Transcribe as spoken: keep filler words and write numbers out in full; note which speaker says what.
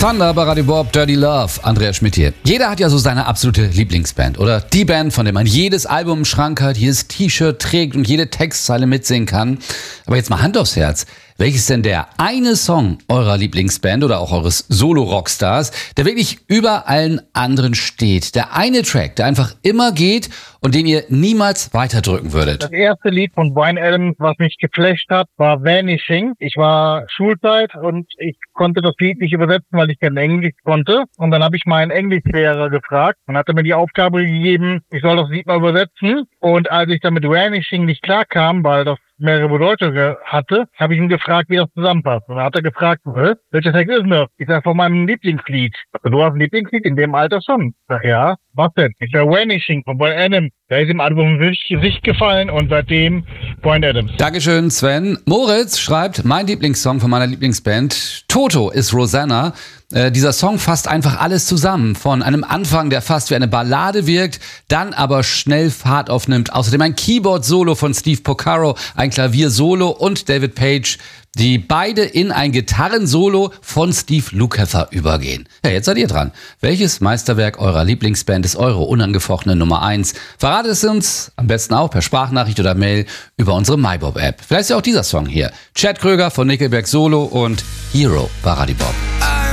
Speaker 1: Thunder bei Radio Bob, Dirty Love, Andreas Schmidt hier. Jeder hat ja so seine absolute Lieblingsband oder die Band, von der man jedes Album im Schrank hat, jedes T-Shirt trägt und jede Textzeile mitsingen kann. Aber jetzt mal Hand aufs Herz. Welches ist denn der eine Song eurer Lieblingsband oder auch eures Solo-Rockstars, der wirklich über allen anderen steht? Der eine Track, der einfach immer geht und den ihr niemals weiterdrücken würdet?
Speaker 2: Das erste Lied von Bryan Adams, was mich geflasht hat, war Vanishing. Ich war Schulzeit und ich konnte das Lied nicht übersetzen, weil ich kein Englisch konnte. Und dann habe ich meinen Englischlehrer gefragt und hat er mir die Aufgabe gegeben, ich soll das Lied mal übersetzen. Und als ich dann mit Vanishing nicht klarkam, weil das mehrere Bedeutungen hatte, habe ich ihn gefragt, wie das zusammenpasst. Und dann hat er gefragt, welcher Text ist denn das? Ich sag, von meinem Lieblingslied. Also, du hast ein Lieblingslied in dem Alter schon. Ich sag, ja, was denn? Ich sag, Vanishing von Bryan Adams. Da ist im Album ins Gesicht gefallen und seitdem Bryan Adams.
Speaker 1: Dankeschön, Sven. Moritz schreibt, mein Lieblingssong von meiner Lieblingsband, Toto, ist Rosanna. Äh, dieser Song fasst einfach alles zusammen. Von einem Anfang, der fast wie eine Ballade wirkt, dann aber schnell Fahrt aufnimmt. Außerdem ein Keyboard-Solo von Steve Porcaro, ein Klavier-Solo und David Page, die beide in ein Gitarrensolo von Steve Lukather übergehen. Ja, jetzt seid ihr dran. Welches Meisterwerk eurer Lieblingsband ist eure unangefochtene Nummer eins? Verratet es uns am besten auch per Sprachnachricht oder Mail über unsere MyBob-App. Vielleicht ist ja auch dieser Song hier. Chad Kröger von Nickelback Solo und Hero bei Radio Bob.